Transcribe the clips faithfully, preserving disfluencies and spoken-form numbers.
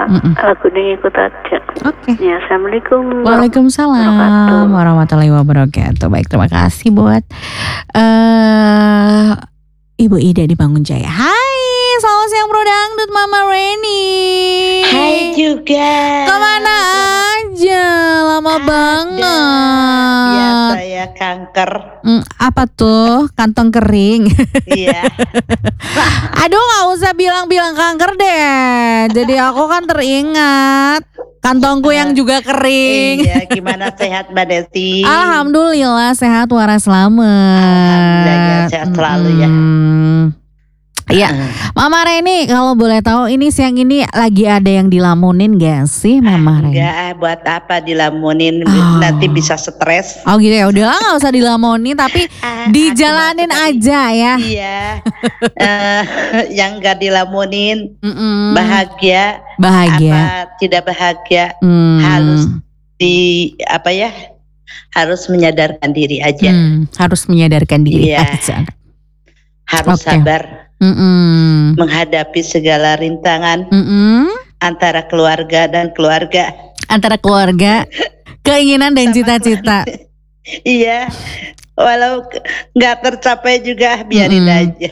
Mm-mm. Aku ikut aja. Oke. Ya, assalamualaikum. Waalaikumsalam warahmatullahi wabarakatuh. Baik, terima kasih buat uh, Ibu Ida di Bangun Jaya. Hai, selamat siang Bro Dangdut, Mama Reni. Hai juga. Kemana aja? Lama Ada. banget. Biasa ya, kanker. Hmm, apa tuh? Kantong kering. Iya. Aduh, gak usah bilang-bilang kanker deh. Jadi aku kan teringat kantongku yang juga kering. Iya, gimana sehat Mbak Desi? Alhamdulillah sehat waras selamat. Alhamdulillah ya, sehat selalu ya. Hmm. Iya, Mama Reni kalau boleh tahu ini siang ini lagi ada yang dilamunin gak sih Mama Reni? Enggak, buat apa dilamunin, Oh. nanti bisa stres. Oh gitu ya, udahlah gak usah dilamunin tapi Ah, dijalanin aku mau aja ya. Iya. Eh, yang enggak dilamunin Mm-mm. bahagia, Bahagia. apa tidak bahagia Hmm. harus di apa ya? Harus menyadarkan diri aja. Hmm, harus menyadarkan diri Iya. aja. Harus Oke. sabar Mm-mm. menghadapi segala rintangan Mm-mm. antara keluarga dan keluarga. Antara keluarga, keinginan dan Sama cita-cita. Iya, walau ke- nggak tercapai juga biarin Mm-mm. aja.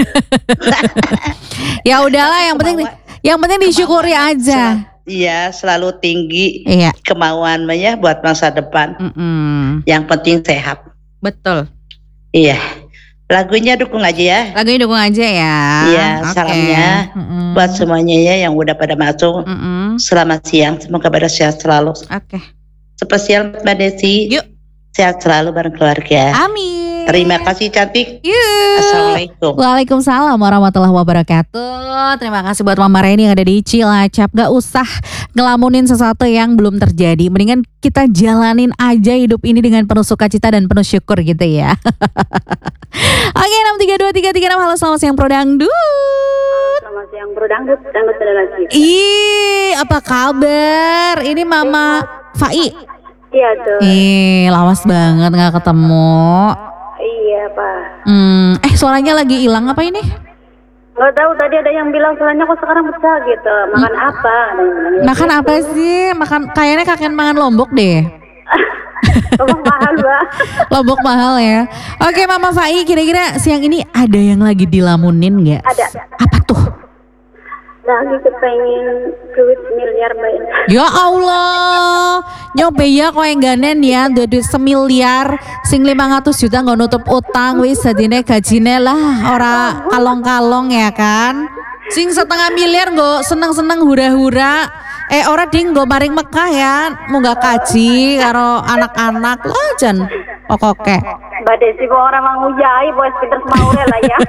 Ya udahlah, yang penting Kemauan- yang penting disyukuri kemauan aja. sel- Iya, selalu tinggi Iya. kemauan ya buat masa depan. Mm-mm. Yang penting sehat. Betul. Iya, lagunya dukung aja ya. Lagunya dukung aja ya. Iya, Oke. salamnya Mm-mm. buat semuanya ya yang udah pada masuk. Mm-mm. Selamat siang, semoga pada sehat selalu. Oke. Spesial Mbak Desi. Yuk. Sehat selalu bareng keluarga. Amin. Terima kasih cantik. Yuk. Assalamualaikum. Waalaikumsalam warahmatullahi wabarakatuh. Terima kasih buat Mama Reni yang ada di Cilacap. Gak usah ngelamunin sesuatu yang belum terjadi. Mendingan kita jalanin aja hidup ini dengan penuh sukacita dan penuh syukur gitu ya. Oke, enam tiga dua tiga tiga enam. Halo, selamat siang Pro Dangdut. Selamat siang Bro Dangdut, Dangdut ada lagi. Ih, apa kabar? Ini Mama Fai. Iya tuh. Ih, lawas banget gak ketemu. Iya Pak. Hmm, eh suaranya lagi hilang apa ini? Nggak tahu tadi ada yang bilang soalnya kok sekarang pecah gitu. Makan apa? Ada yang bilang Makan apa sih? Makan kayaknya kakek makan lombok deh. Tolong mahal Mbak. Lombok mahal ya. Oke Mama Fai, kira-kira siang ini ada yang lagi dilamunin nggak? Ada. Apa tuh? Lagi kepengen duit miliar Mbak. Ya Allah, nyoba ya kau yang ganen ya, duit semiliar, sing lima ratus juta nggak nutup utang, wis jadine gajine lah, ora kalong-kalong ya kan? Sing setengah miliar nggak seneng-seneng hura-hura, eh ora ding nggak maring Mekah ya, mau nggak kaji karo anak-anak lo jan, oke. Mbak Desi kok orang mau ngujai, bos pinter semaure lah ya.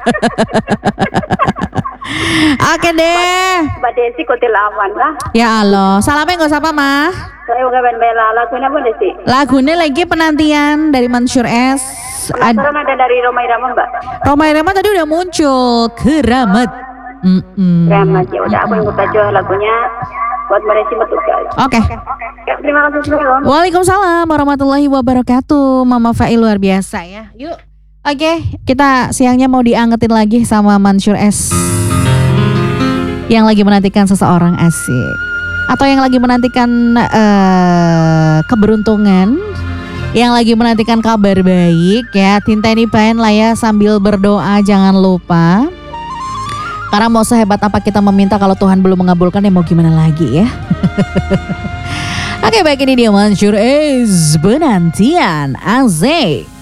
Oke deh. Mbak Desi kok dilawan lah. Ya Allah, salamnya nggak sapa mah. Saya mau ngapain bela lagunya Mbak Desi. Lagunya lagi penantian dari Mansur S. Ad- Penasaran ada dari Roma Irama Mbak. Roma Irama tadi udah muncul, Keramat. Mm-mm. Ramat ya udah aku ikut aja lagunya buat Mbak Desi bertugas. Oke. Ya, terima kasih semua. Waalaikumsalam warahmatullahi wabarakatuh. Mama Fai luar biasa ya. Yuk. Oke, kita siangnya mau diangetin lagi sama Mansur S. Yang lagi menantikan seseorang asik. Atau yang lagi menantikan uh, keberuntungan. Yang lagi menantikan kabar baik ya. Tinteni baen lah ya sambil berdoa, jangan lupa. Karena mau sehebat apa kita meminta kalau Tuhan belum mengabulkan ya mau gimana lagi ya. Oke, baik, ini dia Mansur S. Penantian Asik.